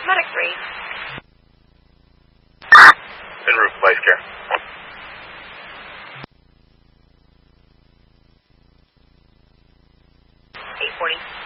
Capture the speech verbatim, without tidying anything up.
Medic three. En route, Vice Care. eight forty.